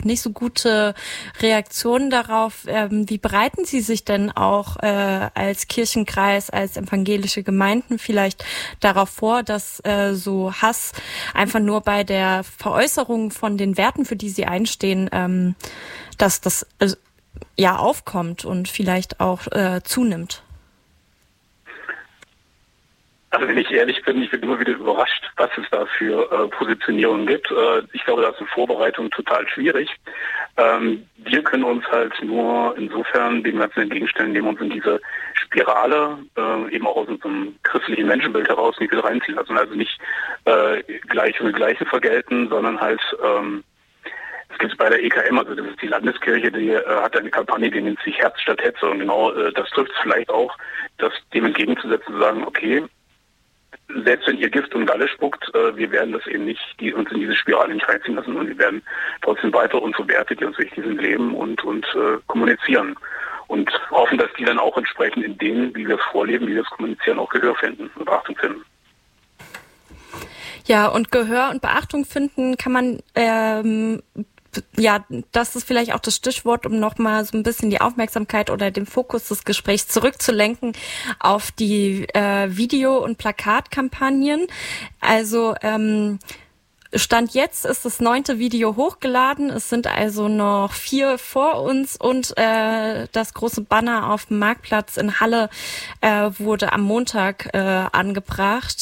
nicht so gute Reaktionen darauf. Wie bereiten Sie sich denn auch als Kirchenkreis, als evangelische Gemeinden vielleicht darauf vor, dass so Hass einfach nur bei der Veräußerung von den Werten, für die Sie einstehen, dass das aufkommt und vielleicht auch zunimmt? Also wenn ich ehrlich bin, ich bin immer wieder überrascht, was es da für Positionierungen gibt. Ich glaube, da ist eine Vorbereitung total schwierig. Wir können uns halt nur insofern dem Ganzen entgegenstellen, indem wir uns in diese Spirale eben auch aus unserem christlichen Menschenbild heraus nicht wieder reinziehen lassen. Also nicht Gleiche mit Gleiche vergelten, sondern halt es gibt bei der EKM, also das ist die Landeskirche, die hat eine Kampagne, die nennt sich Herz statt Hetze. Und genau das trifft es vielleicht auch, das dem entgegenzusetzen, zu sagen, okay, selbst wenn ihr Gift und Galle spuckt, wir werden das eben nicht, uns in diese Spirale nicht reinziehen lassen und wir werden trotzdem weiter unsere Werte, die uns wichtig sind, leben und kommunizieren. Und hoffen, dass die dann auch entsprechend in dem, wie wir es vorleben, wie wir es kommunizieren, auch Gehör finden und Beachtung finden. Ja, und Gehör und Beachtung finden kann man das ist vielleicht auch das Stichwort, um nochmal so ein bisschen die Aufmerksamkeit oder den Fokus des Gesprächs zurückzulenken auf die Video- und Plakatkampagnen. Also Stand jetzt ist das 9. Video hochgeladen. Es sind also noch 4 vor uns und das große Banner auf dem Marktplatz in Halle wurde am Montag angebracht.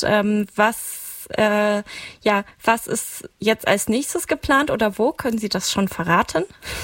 Was ist jetzt als nächstes geplant oder wo? Können Sie das schon verraten?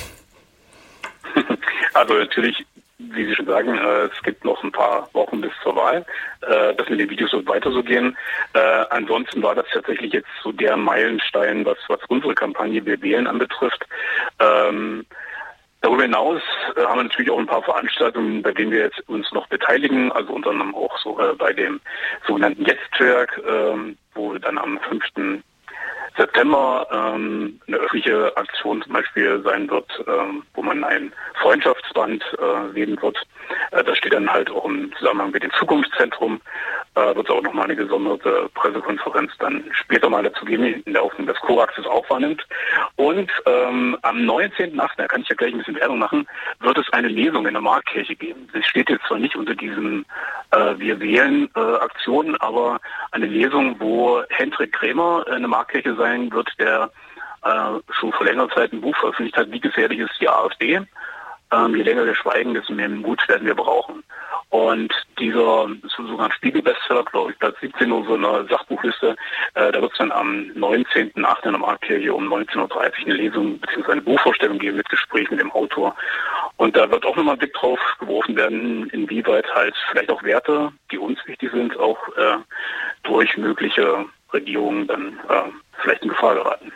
Also natürlich, wie Sie schon sagen, es gibt noch ein paar Wochen bis zur Wahl, dass mit den Videos so weiter so gehen. Ansonsten war das tatsächlich jetzt so der Meilenstein, was unsere Kampagne Wir wählen anbetrifft. Darüber hinaus haben wir natürlich auch ein paar Veranstaltungen, bei denen wir jetzt uns noch beteiligen, also unter anderem auch so bei dem sogenannten Jetzt-Track, wo dann am 5. September eine öffentliche Aktion zum Beispiel sein wird, wo man ein Freundschaftsband wählen wird. Das steht dann halt auch im Zusammenhang mit dem Zukunftszentrum. Wird es auch nochmal eine gesonderte Pressekonferenz dann später mal dazu geben, in der Hoffnung, dass Korax es auch wahrnimmt. Und am 19.8., da kann ich ja gleich ein bisschen Werbung machen, wird es eine Lesung in der Marktkirche geben. Das steht jetzt zwar nicht unter diesen Wir wählen Aktionen, aber eine Lesung, wo Hendrik Krämer in der Marktkirche sein wird, der schon vor längerer Zeit ein Buch veröffentlicht hat, Wie gefährlich ist die AfD? Je länger wir schweigen, desto mehr Mut werden wir brauchen. Und dieser sogar ein Spiegel-Bestseller, glaube ich, Platz 17 auf so einer Sachbuchliste, da wird es dann am 19.8. in der Marktkirche um 19.30 Uhr eine Lesung bzw. eine Buchvorstellung geben mit Gespräch mit dem Autor. Und da wird auch nochmal ein Blick drauf geworfen werden, inwieweit halt vielleicht auch Werte, die uns wichtig sind, auch durch mögliche Regierungen dann vielleicht in Gefahr geraten.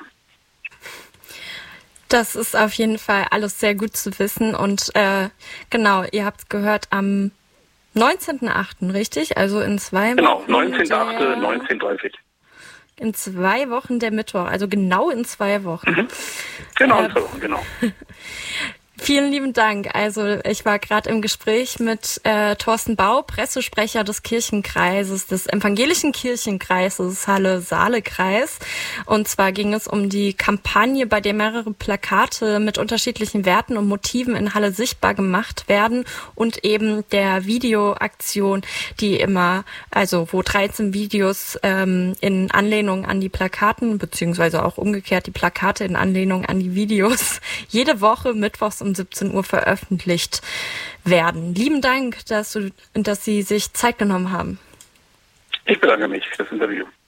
Das ist auf jeden Fall alles sehr gut zu wissen und genau, ihr habt es gehört am 19.8., richtig? Also in 2 Wochen. Genau, 19.8., 19.30 In 2 Wochen der Mittwoch, also genau in 2 Wochen. Mhm. Genau, in 2 Wochen, genau. Vielen lieben Dank. Also ich war gerade im Gespräch mit Thorsten Bau, Pressesprecher des Kirchenkreises, des evangelischen Kirchenkreises Halle-Saale-Kreis. Und zwar ging es um die Kampagne, bei der mehrere Plakate mit unterschiedlichen Werten und Motiven in Halle sichtbar gemacht werden und eben der Videoaktion, die wo 13 Videos in Anlehnung an die Plakaten, beziehungsweise auch umgekehrt die Plakate in Anlehnung an die Videos, jede Woche mittwochs um 17 Uhr veröffentlicht werden. Lieben Dank, dass Sie sich Zeit genommen haben. Ich bedanke mich für das Interview.